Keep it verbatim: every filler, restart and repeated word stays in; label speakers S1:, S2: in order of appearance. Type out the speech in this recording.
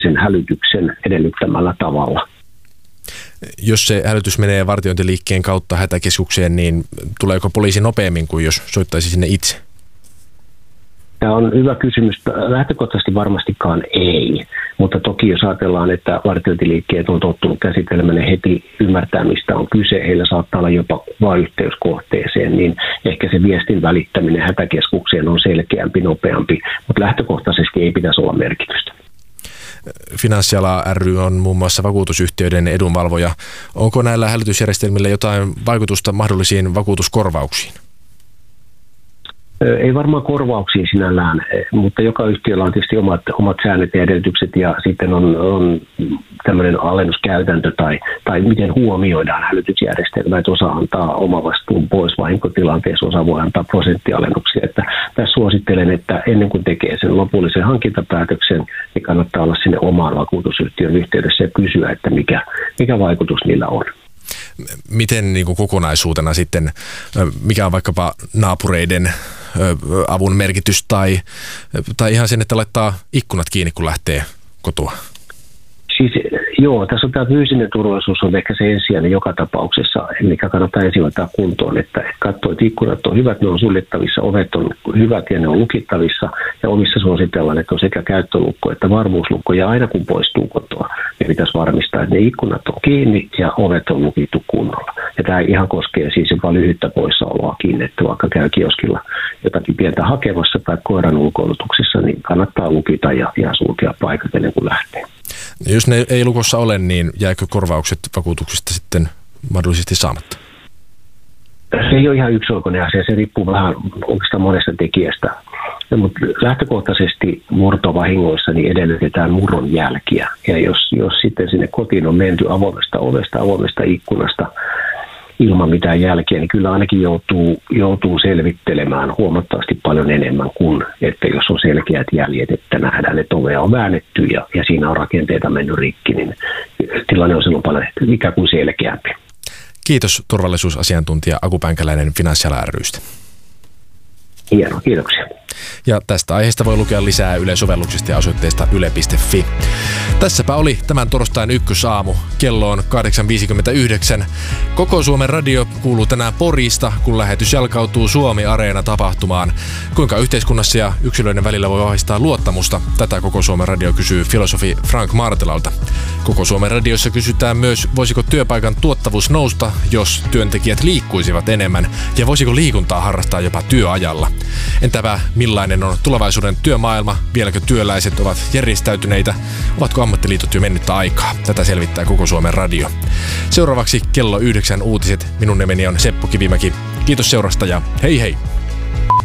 S1: sen hälytyksen edellyttämällä tavalla.
S2: Jos se hälytys menee vartiointiliikkeen kautta hätäkeskukseen, niin tuleeko poliisi nopeammin kuin jos soittaisi sinne itse?
S1: Tämä on hyvä kysymys. Lähtökohtaisesti varmastikaan ei, mutta toki jos ajatellaan, että vartiointiliikkeet on tottunut käsittelemään ja heti ymmärtää, mistä on kyse, heillä saattaa olla jopa kuva-yhteys kohteeseen, niin ehkä se viestin välittäminen hätäkeskukseen on selkeämpi, nopeampi, mutta lähtökohtaisesti ei pitäisi olla merkitystä.
S2: Finanssiala ry on muun muassa vakuutusyhtiöiden edunvalvoja. Onko näillä hälytysjärjestelmillä jotain vaikutusta mahdollisiin vakuutuskorvauksiin?
S1: Ei varmaan korvauksiin sinällään, mutta joka yhtiöllä on tietysti omat, omat säännöt ja edellytykset ja sitten on, on tämmöinen alennuskäytäntö tai, tai miten huomioidaan hälytysjärjestelmä, että osa antaa omavastuun pois vahinkotilanteessa, osa voi antaa prosenttialennuksia. Että tässä suosittelen, että ennen kuin tekee sen lopullisen hankintapäätöksen, niin kannattaa olla sinne omaan vakuutusyhtiön yhteydessä ja kysyä, että mikä, mikä vaikutus niillä on.
S2: Miten niin kuin kokonaisuutena sitten, mikä on vaikkapa naapureiden avun merkitys tai, tai ihan sen, että laittaa ikkunat kiinni, kun lähtee kotoa?
S1: Siis joo, tässä on tämä fyysinen turvallisuus on ehkä se ensisijainen joka tapauksessa, mikä kannattaa ensin ottaa kuntoon, että katsoo, että ikkunat on hyvät, ne on suljettavissa, ovet on hyvät ja ne on lukittavissa ja omissa suositellaan, että on sekä käyttölukko että varmuuslukko ja aina kun poistuu kotoa, niin pitäisi varmistaa, että ne ikkunat on kiinni ja ovet on lukittu kunnolla. Ja tämä ihan koskee siis jopa lyhyttä poissaoloakin, että vaikka käy kioskilla jotakin pientä hakemassa tai koiran ulkoilutuksessa, niin kannattaa lukita ja, ja sulkea paikat ennen kuin lähtee.
S2: Jos ne ei lukossa ole, niin jääkö korvaukset vakuutuksista sitten mahdollisesti saamatta?
S1: Se ei ole ihan yksioikoinen asia, se riippuu vähän oikeastaan monesta tekijästä. Mutta lähtökohtaisesti murtovahingoissa niin edellytetään murron jälkiä. Ja jos, jos sitten sinne kotiin on menty avoimesta ovesta, avoimesta ikkunasta ilman mitään jälkeä, niin kyllä ainakin joutuu, joutuu selvittelemään huomattavasti paljon enemmän kuin, että jos on selkeät jäljet, että nähdään, että ovea on väännetty ja, ja siinä on rakenteita mennyt rikki, niin tilanne on silloin paljon ikään kuin selkeämpi.
S2: Kiitos turvallisuusasiantuntija Aku Pänkäläinen Finanssiala ry:stä.
S1: Hienoa, kiitoksia.
S2: Ja tästä aiheesta voi lukea lisää Yle-sovelluksesta ja osoitteesta yle piste fi. Tässäpä oli tämän torstain ykkösaamu. Kello on kahdeksan viisikymmentäyhdeksän. Koko Suomen radio kuuluu tänään Porista, kun lähetys jalkautuu Suomi-areena-tapahtumaan. Kuinka yhteiskunnassa ja yksilöiden välillä voi vahvistaa luottamusta? Tätä Koko Suomen radio kysyy filosofi Frank Martelalta. Koko Suomen radiossa kysytään myös, voisiko työpaikan tuottavuus nousta, jos työntekijät liikkuisivat enemmän, ja voisiko liikuntaa harrastaa jopa työajalla. Entäpä millainen on tulevaisuuden työmaailma? Vieläkö työläiset ovat järjestäytyneitä? Ovatko ammattiliitot jo mennyttä aikaa? Tätä selvittää Koko Suomen radio. Seuraavaksi kello yhdeksän uutiset. Minun nimeni on Seppo Kivimäki. Kiitos seurasta ja hei hei!